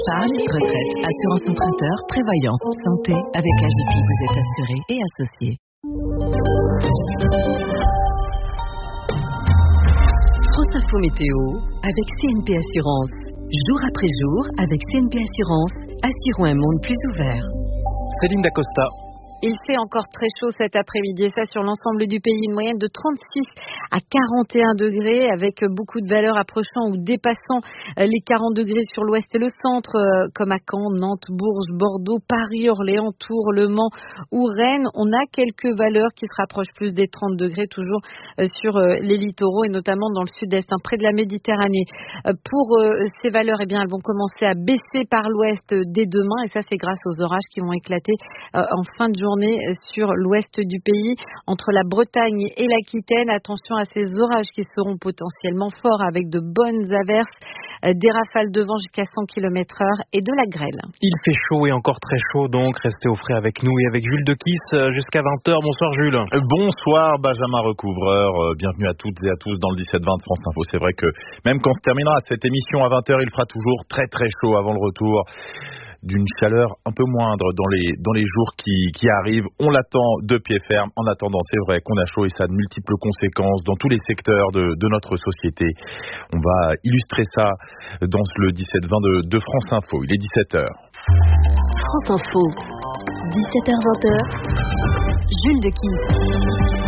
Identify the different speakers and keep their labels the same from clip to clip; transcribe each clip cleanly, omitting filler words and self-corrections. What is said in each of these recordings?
Speaker 1: Épargne, retraite, assurance emprunteur, prévoyance, santé. Avec AGP, vous êtes assuré et associé. France Info Météo avec CNP Assurance. Jour après jour, avec CNP Assurance, assurons un monde plus ouvert.
Speaker 2: Céline Dacosta.
Speaker 3: Il fait encore très chaud cet après-midi et ça sur l'ensemble du pays, une moyenne de 36 à 41 degrés avec beaucoup de valeurs approchant ou dépassant les 40 degrés sur l'ouest et le centre comme à Caen, Nantes, Bourges, Bordeaux, Paris, Orléans, Tours, Le Mans ou Rennes. On a quelques valeurs qui se rapprochent plus des 30 degrés toujours sur les littoraux et notamment dans le sud-est, près de la Méditerranée. Pour ces valeurs, eh bien, elles vont commencer à baisser par l'ouest dès demain et ça c'est grâce aux orages qui vont éclater en fin de journée sur l'ouest du pays, entre la Bretagne et l'Aquitaine. Attention à ces orages qui seront potentiellement forts avec de bonnes averses, des rafales de vent jusqu'à 100 km/h et de la grêle.
Speaker 2: Il fait chaud et encore très chaud, donc restez au frais avec nous et avec Jules Dequisse jusqu'à 20h. Bonsoir Jules.
Speaker 4: Bonsoir Benjamin Recouvreur, bienvenue à toutes et à tous dans le 17-20 de France Info. C'est vrai que même quand on se terminera cette émission à 20h, il fera toujours très très chaud avant le retour d'une chaleur un peu moindre dans les jours qui arrivent. On l'attend de pied ferme. En attendant, c'est vrai qu'on a chaud et ça a de multiples conséquences dans tous les secteurs de notre société. On va illustrer ça dans le 17-20 de France Info. Il est 17h.
Speaker 1: France Info, 17h-20h, Jules Dequisse.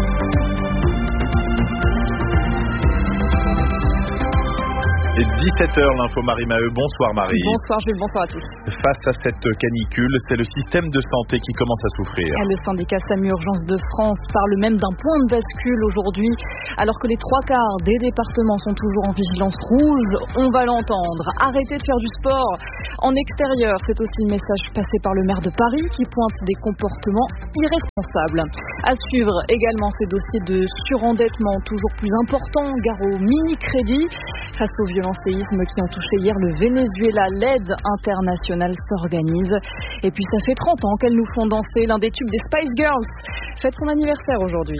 Speaker 4: Et 17h, l'info Marie Maheu. Bonsoir Marie.
Speaker 3: Bonsoir Jules, bonsoir à tous.
Speaker 4: Face à cette canicule, c'est le système de santé qui commence à souffrir.
Speaker 5: Le syndicat SAMU Urgences de France parle même d'un point de bascule aujourd'hui. Alors que les 3/4 des départements sont toujours en vigilance rouge, on va l'entendre. Arrêtez de faire du sport en extérieur. C'est aussi le message passé par le maire de Paris qui pointe des comportements irresponsables. À suivre également ces dossiers de surendettement toujours plus importants, gare au mini-crédit. Face aux violents séismes qui ont touché hier le Venezuela, l'aide internationale s'organise. Et puis ça fait 30 ans qu'elles nous font danser. L'un des tubes des Spice Girls fête son anniversaire aujourd'hui.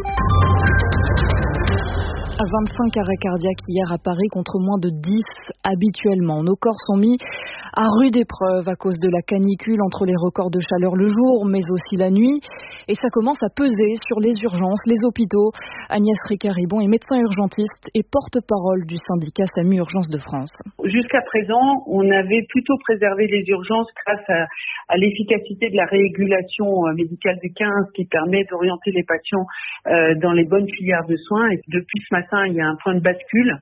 Speaker 5: 25 arrêts cardiaques hier à Paris contre moins de 10 habituellement. Nos corps sont mis à rude épreuve à cause de la canicule entre les records de chaleur le jour mais aussi la nuit. Et ça commence à peser sur les urgences, les hôpitaux. Agnès Ricard-Ribon est médecin urgentiste et porte-parole du syndicat SAMU Urgences de France.
Speaker 6: Jusqu'à présent, on avait plutôt préservé les urgences grâce à l'efficacité de la régulation médicale du 15 qui permet d'orienter les patients dans les bonnes filières de soins. Et depuis ce matin, il y a un point de bascule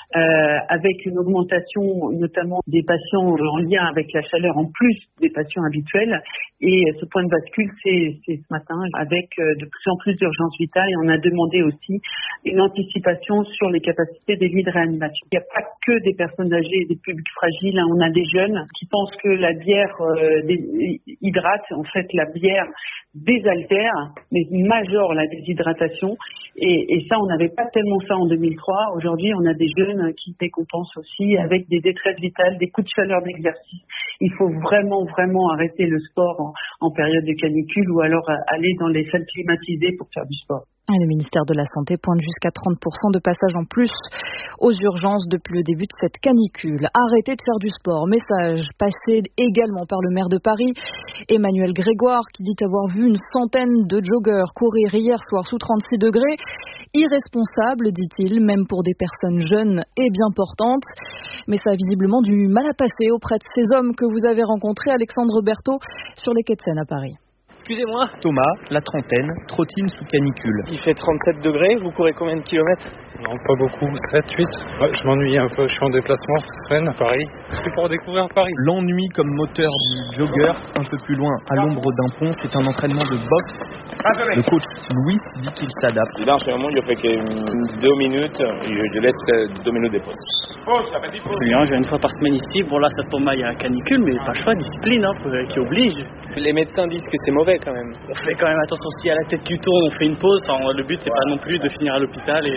Speaker 6: avec une augmentation notamment des patients en lien avec la chaleur en plus des patients habituels. Et ce point de bascule, c'est ce matin avec de plus en plus d'urgences vitales. Et on a demandé aussi une anticipation sur les capacités des lits de réanimation. Il n'y a pas que des personnes âgées et des publics fragiles. On a des jeunes qui pensent que la bière hydrate. En fait, la bière désaltère, mais majore la déshydratation. Et ça, on n'avait pas tellement ça en 2003. Aujourd'hui, on a des jeunes qui décompensent aussi avec des détresses vitales, des coups de chaleur d'exercice. Il faut vraiment, vraiment arrêter le sport en période de canicule ou alors aller dans les salles climatisées pour faire du sport.
Speaker 5: Et le ministère de la Santé pointe jusqu'à 30% de passages en plus aux urgences depuis le début de cette canicule. Arrêtez de faire du sport. Message passé également par le maire de Paris, Emmanuel Grégoire, qui dit avoir vu une centaine de joggeurs courir hier soir sous 36 degrés. Irresponsable, dit-il, même pour des personnes jeunes et bien portantes. Mais ça a visiblement du mal à passer auprès de ces hommes que vous avez rencontrés, Alexandre Berthaud, sur les quais de Seine à Paris.
Speaker 7: Excusez-moi.
Speaker 2: Thomas, la trentaine, trottine sous canicule.
Speaker 7: Il fait 37 degrés, vous courez combien de kilomètres?
Speaker 8: Non, pas beaucoup, 7, 8. Ouais, je m'ennuie un peu, je suis en déplacement cette semaine à Paris. C'est pour découvrir Paris.
Speaker 2: L'ennui comme moteur du jogger, un peu plus loin, à l'ombre d'un pont, c'est un entraînement de boxe. Le coach Louis dit qu'il s'adapte.
Speaker 9: Là, en ce moment, je fais que 2 minutes, je laisse 2 minutes de pause.
Speaker 7: C'est bien, je viens une fois par semaine ici. Bon, là, ça tombe mal, il y a un canicule, mais pas le choix, discipline, qui oblige. Les médecins disent que c'est mauvais quand même. On fait quand même attention, si à la tête qui tourne, on fait une pause. Enfin, le but, c'est pas non plus de finir à l'hôpital. Et...
Speaker 9: J'avoue, je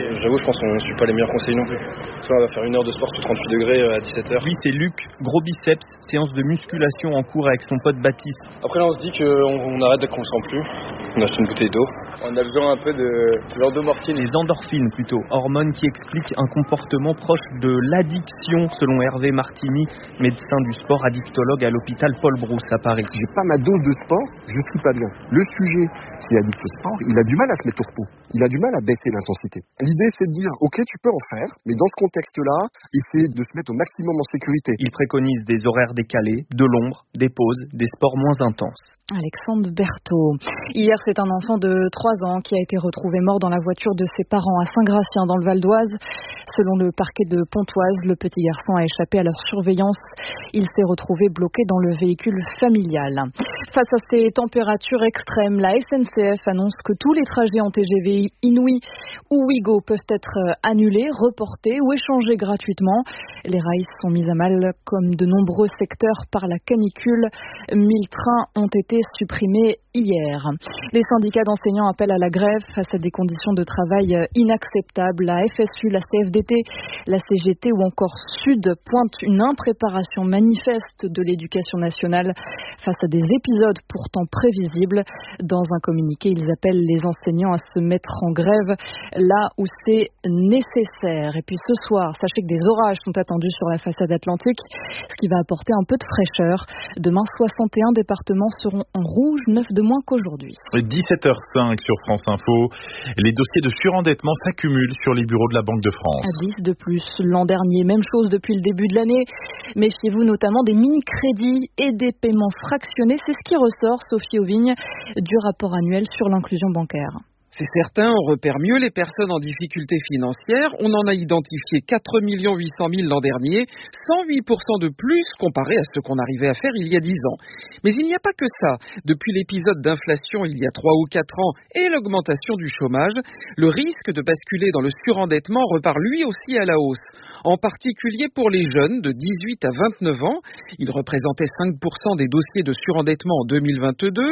Speaker 8: pense qu'on ne suit pas les meilleurs conseils non plus. Ça, on va faire 1 heure de sport sous 38 degrés à 17h.
Speaker 2: Lui, c'est Luc, gros biceps, séance de musculation en cours avec son pote Baptiste.
Speaker 8: Après là, on se dit qu'on arrête dès qu'on ne se sent plus. On achète une bouteille d'eau. On a besoin un peu de l'endomorphine.
Speaker 2: Les endorphines plutôt, hormones qui expliquent un comportement proche de l'addiction selon Hervé Martini, médecin du sport addictologue à l'hôpital Paul Brousse à Paris.
Speaker 10: J'ai pas ma dose de sport, je suis pas bien. Le sujet qui est addict au sport, il a du mal à se mettre au repos. Il a du mal à baisser l'intensité. L'idée, c'est de dire, ok, tu peux en faire, mais dans ce contexte-là, essayer de se mettre au maximum en sécurité.
Speaker 2: Il préconise des horaires décalés, de l'ombre, des pauses, des sports moins intenses.
Speaker 5: Alexandre Berthaud. Hier, c'est un enfant de 3 ans qui a été retrouvé mort dans la voiture de ses parents à Saint-Gratien dans le Val d'Oise. Selon le parquet de Pontoise, le petit garçon a échappé à leur surveillance. Il s'est retrouvé bloqué dans le véhicule familial. Face à ces températures extrêmes, la SNCF annonce que tous les trajets en TGV Inouï ou Ouigo peuvent être annulés, reportés ou échangés gratuitement. Les rails sont mis à mal comme de nombreux secteurs par la canicule. 1000 trains ont été supprimés hier. Les syndicats d'enseignants appellent à la grève face à des conditions de travail inacceptables. La FSU, la CFDT, la CGT ou encore Sud pointent une impréparation manifeste de l'éducation nationale face à des épisodes pourtant prévisibles. Dans un communiqué, ils appellent les enseignants à se mettre en grève là où c'est nécessaire. Et puis ce soir, sachez que des orages sont attendus sur la façade atlantique, ce qui va apporter un peu de fraîcheur. Demain, 61 départements seront en rouge, 9 de moins qu'aujourd'hui.
Speaker 4: 17h05 sur France Info. Les dossiers de surendettement s'accumulent sur les bureaux de la Banque de France.
Speaker 5: 10 de plus l'an dernier, même chose depuis le début de l'année. Méfiez-vous notamment des mini-crédits et des paiements fractionnés. C'est ce qui ressort, Sophie Auvigne, du rapport annuel sur l'inclusion bancaire.
Speaker 11: C'est certain, on repère mieux les personnes en difficulté financière. On en a identifié 4 800 000 l'an dernier, 108% de plus comparé à ce qu'on arrivait à faire il y a 10 ans. Mais il n'y a pas que ça. Depuis l'épisode d'inflation il y a 3 ou 4 ans et l'augmentation du chômage, le risque de basculer dans le surendettement repart lui aussi à la hausse. En particulier pour les jeunes de 18 à 29 ans. Ils représentaient 5% des dossiers de surendettement en 2022,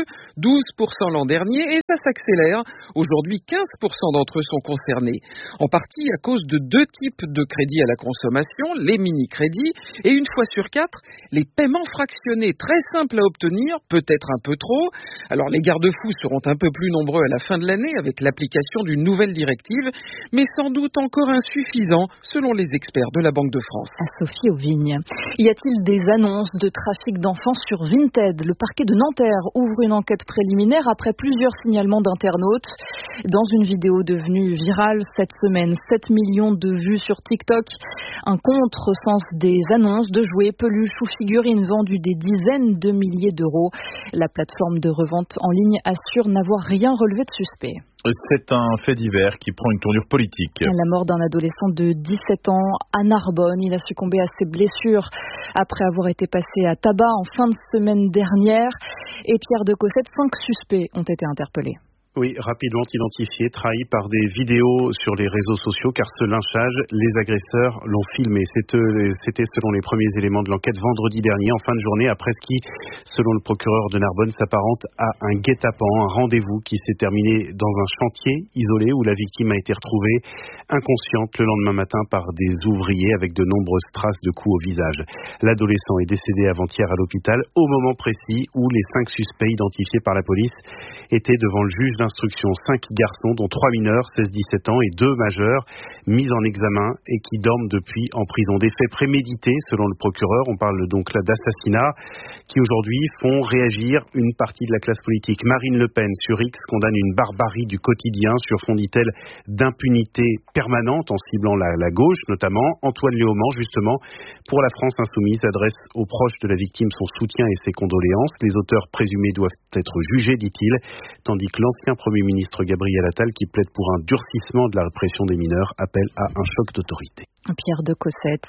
Speaker 11: 12% l'an dernier et ça s'accélère. Aujourd'hui, 15% d'entre eux sont concernés, en partie à cause de 2 types de crédits à la consommation, les mini-crédits, et 1 fois sur 4, les paiements fractionnés, très simples à obtenir, peut-être un peu trop. Alors les garde-fous seront un peu plus nombreux à la fin de l'année avec l'application d'une nouvelle directive, mais sans doute encore insuffisant selon les experts de la Banque de France.
Speaker 5: Sophie Auvigne. Y a-t-il des annonces de trafic d'enfants sur Vinted ? Le parquet de Nanterre ouvre une enquête préliminaire après plusieurs signalements d'internautes. Dans une vidéo devenue virale cette semaine, 7 millions de vues sur TikTok. Un compte recense des annonces de jouets, peluches ou figurines vendues des dizaines de milliers d'euros. La plateforme de revente en ligne assure n'avoir rien relevé de suspect.
Speaker 4: C'est un fait divers qui prend une tournure politique.
Speaker 5: La mort d'un adolescent de 17 ans à Narbonne. Il a succombé à ses blessures après avoir été passé à tabac en fin de semaine dernière. Et Pierre de Cossette, 5 suspects ont été interpellés.
Speaker 12: Oui, rapidement identifiés, trahis par des vidéos sur les réseaux sociaux, car ce lynchage, les agresseurs l'ont filmé. C'était selon les premiers éléments de l'enquête vendredi dernier, en fin de journée, après ce qui, selon le procureur de Narbonne, s'apparente à un guet-apens, un rendez-vous qui s'est terminé dans un chantier isolé où la victime a été retrouvée inconsciente le lendemain matin par des ouvriers avec de nombreuses traces de coups au visage. L'adolescent est décédé avant-hier à l'hôpital au moment précis où les 5 suspects identifiés par la police étaient devant le juge d'instruction. 5 garçons, dont 3 mineurs, 16-17 ans, et 2 majeurs, mis en examen et qui dorment depuis en prison. Des faits prémédités, selon le procureur. On parle donc là d'assassinats qui aujourd'hui font réagir une partie de la classe politique. Marine Le Pen, sur X, condamne une barbarie du quotidien sur fond, dit-elle, d'impunité permanente en ciblant la gauche notamment. Antoine Léaumont, justement, pour la France Insoumise, adresse aux proches de la victime son soutien et ses condoléances. Les auteurs présumés doivent être jugés, dit-il, tandis que l'ancien Premier ministre Gabriel Attal, qui plaide pour un durcissement de la répression des mineurs, appelle à un choc d'autorité.
Speaker 5: Pierre de Cossette,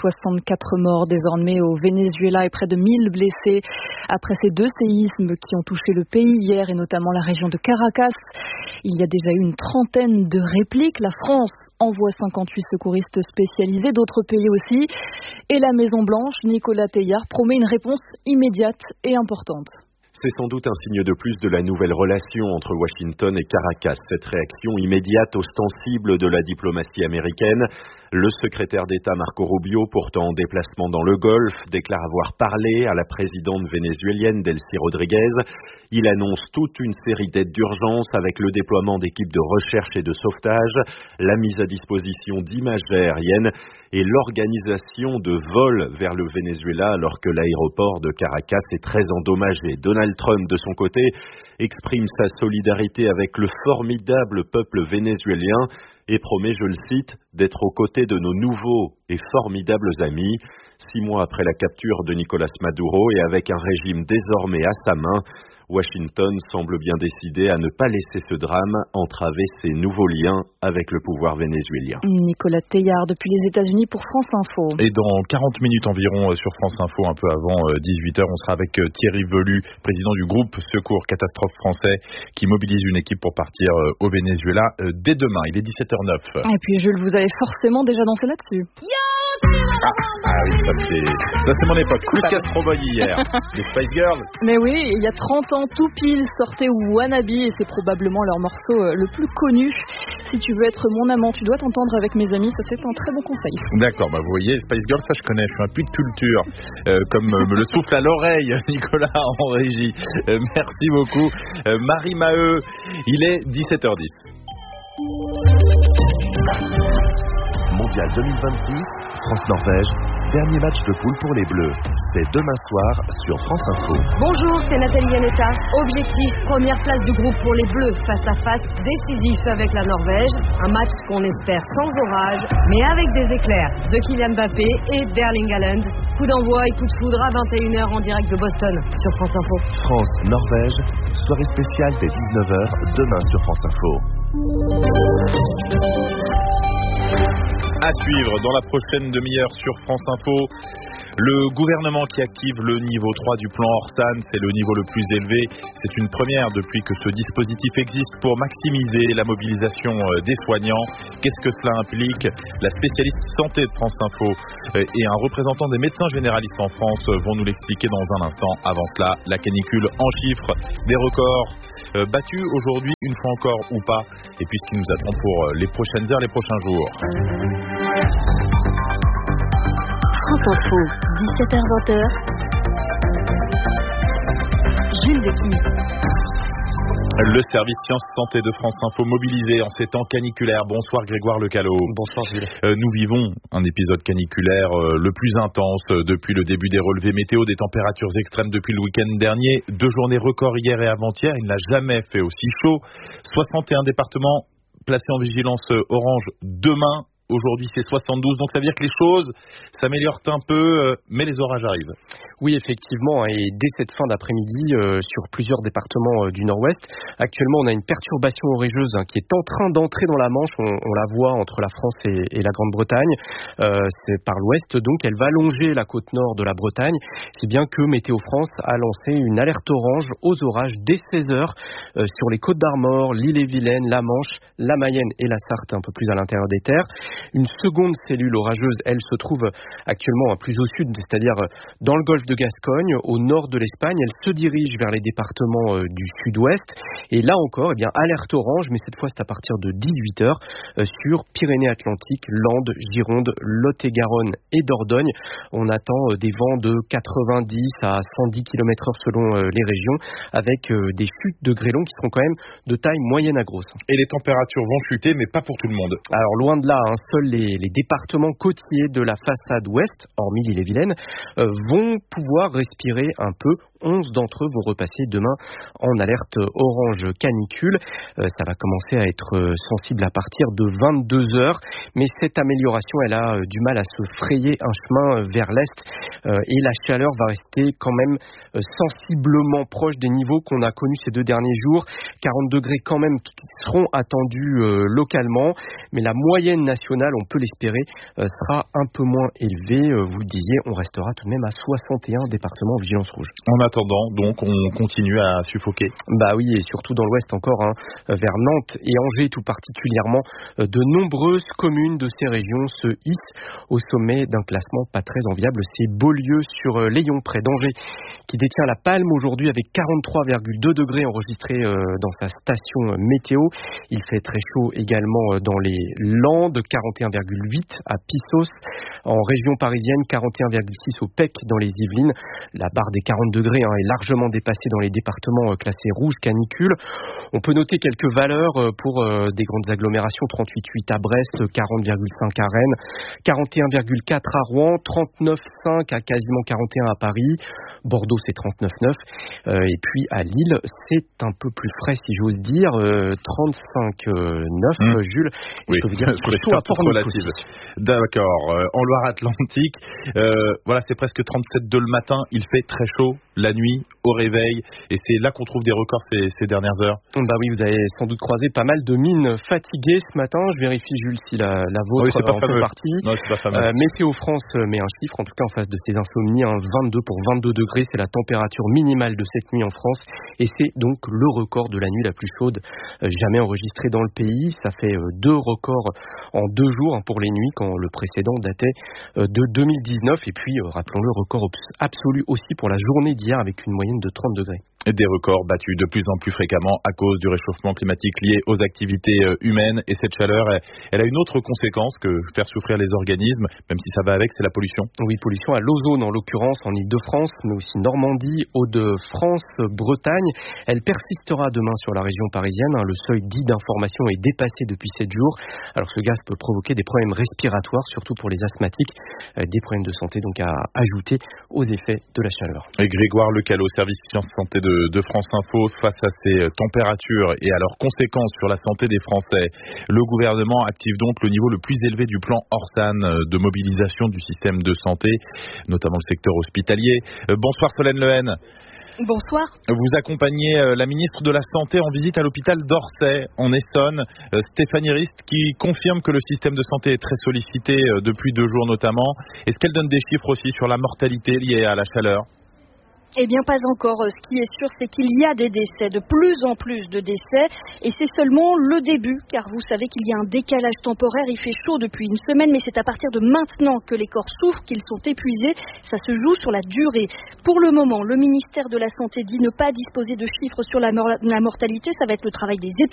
Speaker 5: 164 morts désormais au Venezuela et près de 1000 blessés après ces 2 séismes qui ont touché le pays hier et notamment la région de Caracas. Il y a déjà eu une trentaine de répliques. La France envoie 58 secouristes spécialisés, d'autres pays aussi. Et la Maison-Blanche, Nicolas Teilhard, promet une réponse immédiate et importante.
Speaker 13: C'est sans doute un signe de plus de la nouvelle relation entre Washington et Caracas. Cette réaction immédiate, ostensible de la diplomatie américaine. Le secrétaire d'État Marco Rubio, pourtant en déplacement dans le Golfe, déclare avoir parlé à la présidente vénézuélienne Delcy Rodriguez. Il annonce toute une série d'aides d'urgence avec le déploiement d'équipes de recherche et de sauvetage, la mise à disposition d'images aériennes et l'organisation de vols vers le Venezuela alors que l'aéroport de Caracas est très endommagé. Donald Trump, de son côté, exprime sa solidarité avec le formidable peuple vénézuélien et promet, je le cite, d'être aux côtés de nos nouveaux et formidables amis. 6 mois après la capture de Nicolás Maduro et avec un régime désormais à sa main, Washington semble bien décidé à ne pas laisser ce drame entraver ses nouveaux liens avec le pouvoir vénézuélien.
Speaker 5: Nicolas Teillard depuis les États-Unis pour France Info.
Speaker 4: Et dans 40 minutes environ sur France Info, un peu avant 18h, on sera avec Thierry Velu, président du groupe Secours Catastrophe français, qui mobilise une équipe pour partir au Venezuela dès demain. Il est 17h09.
Speaker 5: Et puis Jules, vous avez forcément déjà dansé là-dessus.
Speaker 4: Oui, ça c'est mon époque. Plus Castro Boy hier, les Spice Girls.
Speaker 5: Mais oui, il y a 30 ans, tout pile sortait Wannabe et c'est probablement leur morceau le plus connu. Si tu veux être mon amant, tu dois t'entendre avec mes amis, ça c'est un très bon conseil.
Speaker 4: D'accord, vous voyez, Spice Girls, ça je connais, je suis un puits de culture, comme me le souffle à l'oreille Nicolas en régie. Merci beaucoup. Marie Maheu, il est 17h10.
Speaker 14: Mondial 2026, France-Norvège, dernier match de poule pour les Bleus. C'est demain soir sur France Info.
Speaker 15: Bonjour, c'est Nathalie Yanetta. Objectif, première place du groupe pour les Bleus, face à face décisif avec la Norvège. Un match qu'on espère sans orage, mais avec des éclairs de Kylian Mbappé et d'Erling Haaland. Coup d'envoi et coup de foudre à 21h en direct de Boston sur France Info.
Speaker 14: France-Norvège, soirée spéciale dès 19h, demain sur France Info.
Speaker 4: À suivre dans la prochaine demi-heure sur France Info, le gouvernement qui active le niveau 3 du plan Orsan, c'est le niveau le plus élevé. C'est une première depuis que ce dispositif existe pour maximiser la mobilisation des soignants. Qu'est-ce que cela implique? La spécialiste santé de France Info et un représentant des médecins généralistes en France vont nous l'expliquer dans un instant. Avant cela, la canicule en chiffres, des records battus aujourd'hui une fois encore ou pas, et puis ce qui nous attend pour les prochaines heures, les prochains jours.
Speaker 1: France Info, 17h-20h. Jules Decky.
Speaker 4: Le service Sciences Santé de France Info mobilisé en ces temps caniculaires. Bonsoir Grégoire Lecallot.
Speaker 16: Bonsoir Jules.
Speaker 4: Nous vivons un épisode caniculaire le plus intense depuis le début des relevés météo, des températures extrêmes depuis le week-end dernier. 2 journées records hier et avant-hier. Il n'a jamais fait aussi chaud. 61 départements placés en vigilance orange demain. Aujourd'hui, c'est 72, donc ça veut dire que les choses s'améliorent un peu, mais les orages arrivent.
Speaker 16: Oui, effectivement, et dès cette fin d'après-midi, sur plusieurs départements du nord-ouest, actuellement, on a une perturbation orageuse qui est en train d'entrer dans la Manche. On la voit entre la France et la Grande-Bretagne. C'est par l'ouest, donc elle va longer la côte nord de la Bretagne, si bien que Météo France a lancé une alerte orange aux orages dès 16h sur les Côtes d'Armor, l'Ille-et-Vilaine, la Manche, la Mayenne et la Sarthe, un peu plus à l'intérieur des terres. Une seconde cellule orageuse, elle se trouve actuellement plus au sud, c'est-à-dire dans le golfe de Gascogne, au nord de l'Espagne. Elle se dirige vers les départements du sud-ouest. Et là encore, alerte orange, mais cette fois c'est à partir de 18h sur Pyrénées-Atlantiques, Landes, Gironde, Lot-et-Garonne et Dordogne. On attend des vents de 90 à 110 km/h selon les régions, avec des chutes de grêlons qui seront quand même de taille moyenne à grosse.
Speaker 4: Et les températures vont chuter, mais pas pour tout le monde.
Speaker 16: Alors loin de là, seuls les départements côtiers de la façade ouest, hormis l'Ille-et-Vilaine, vont pouvoir respirer un peu. 11 d'entre eux vont repasser demain en alerte orange canicule. Ça va commencer à être sensible à partir de 22h, mais cette amélioration, elle a du mal à se frayer un chemin vers l'est et la chaleur va rester quand même sensiblement proche des niveaux qu'on a connus ces 2 derniers jours. 40 degrés quand même qui seront attendus localement, mais la moyenne nationale, on peut l'espérer, sera un peu moins élevée. Vous le disiez, on restera tout de même à 61 départements en vigilance rouge.
Speaker 4: On attendant, donc, on continue à suffoquer.
Speaker 16: Bah oui, et surtout dans l'ouest encore, vers Nantes et Angers tout particulièrement, de nombreuses communes de ces régions se hissent au sommet d'un classement pas très enviable. C'est Beaulieu sur Layon, près d'Angers, qui détient la palme aujourd'hui avec 43,2 degrés enregistrés dans sa station météo. Il fait très chaud également dans les Landes, 41,8 à Pissos. En région parisienne, 41,6 au PEC dans les Yvelines. La barre des 40 degrés est largement dépassée dans les départements classés rouge canicule. On peut noter quelques valeurs pour des grandes agglomérations, 38,8 à Brest, 40,5 à Rennes, 41,4 à Rouen, 39,5 à quasiment 41 à Paris. Bordeaux, c'est 39,9. Et puis à Lille, c'est un peu plus frais, si j'ose dire, 35,9. Jules,
Speaker 4: oui,
Speaker 16: je peux vous dire que c'est
Speaker 4: un peu relative. D'accord. En Loire-Atlantique, voilà, c'est presque 37 le matin. Il fait très chaud la nuit, au réveil. Et c'est là qu'on trouve des records ces dernières heures.
Speaker 16: Bah oui, vous avez sans doute croisé pas mal de mines fatiguées ce matin. Je vérifie, Jules, si la vôtre
Speaker 4: en fait partie.
Speaker 16: Non, c'est pas fameux. Météo France met un chiffre, en tout cas en face de ces insomnies, 22 pour 22 degrés. C'est la température minimale de cette nuit en France. Et c'est donc le record de la nuit la plus chaude jamais enregistrée dans le pays. Ça fait 2 records en 2 jours pour les nuits, quand le précédent datait de 2019. Et puis, rappelons-le, record absolu aussi pour la journée d'hier avec une moyenne de 30 degrés.
Speaker 4: Des records battus de plus en plus fréquemment à cause du réchauffement climatique lié aux activités humaines. Et cette chaleur, elle a une autre conséquence que faire souffrir les organismes, même si ça va avec, c'est la pollution.
Speaker 16: Oui, pollution à l'ozone en l'occurrence, en Île-de-France, mais aussi Normandie, Hauts-de-France, Bretagne. Elle persistera demain sur la région parisienne. Le seuil dit d'information est dépassé depuis 7 jours. Alors ce gaz peut provoquer des problèmes respiratoires, surtout pour les asthmatiques. Des problèmes de santé donc à ajouter aux effets de la chaleur.
Speaker 4: Et Grégoire Lecalot, service sciences santé de France Info, face à ces températures et à leurs conséquences sur la santé des Français. Le gouvernement active donc le niveau le plus élevé du plan Orsan de mobilisation du système de santé, notamment le secteur hospitalier. Bonsoir Solène Lehen.
Speaker 17: Bonsoir.
Speaker 4: Vous accompagnez la ministre de la Santé en visite à l'hôpital d'Orsay, en Essonne, Stéphanie Rist, qui confirme que le système de santé est très sollicité depuis 2 jours notamment. Est-ce qu'elle donne des chiffres aussi sur la mortalité liée à la chaleur ?
Speaker 17: Eh bien, pas encore. Ce qui est sûr, c'est qu'il y a des décès, de plus en plus de décès. Et c'est seulement le début, car vous savez qu'il y a un décalage temporaire. Il fait chaud depuis une semaine, mais c'est à partir de maintenant que les corps souffrent, qu'ils sont épuisés. Ça se joue sur la durée. Pour le moment, le ministère de la Santé dit ne pas disposer de chiffres sur la mortalité. Ça va être le travail des